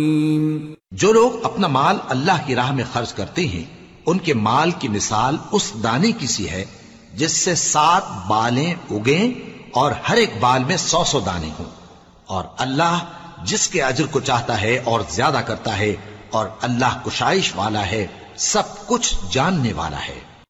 जो लोग अपना माल अल्लाह की राह में खर्च करते हैं, उनके माल की मिसाल उस दाने की सी है जिससे 7 बालें उगें और हर एक बाल में 100 दाने हों। और अल्लाह जिसके अजर को चाहता है और ज्यादा करता है, और अल्लाह कुशाइश वाला है, सब कुछ जानने वाला है।